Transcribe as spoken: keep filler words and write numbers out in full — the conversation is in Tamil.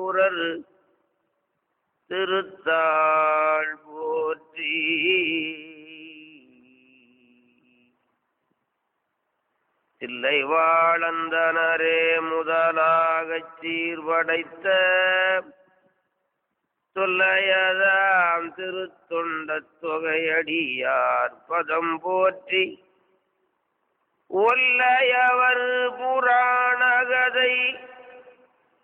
ஊரர் திருத்தாள் போற்றி. தில்லை வாழந்தனரே முதலாகச் சீர்படைத்த தொல்லையதாம் திருத்தொண்டத் தொகையடியார் பதம் போற்றி. ஒல்லையவர் புராணகதை